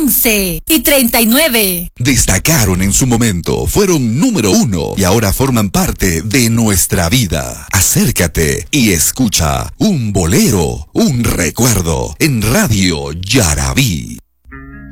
11:39. Destacaron en su momento, fueron número 1 y ahora forman parte de nuestra vida. Acércate y escucha un bolero, un recuerdo en Radio Yarabí.